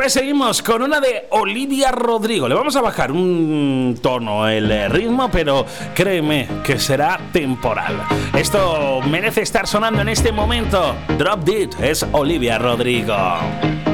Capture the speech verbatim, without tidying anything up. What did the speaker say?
Pues seguimos con una de Olivia Rodrigo. Le vamos a bajar un tono el ritmo, pero créeme que será temporal. Esto merece estar sonando en este momento. Drop Dead es Olivia Rodrigo.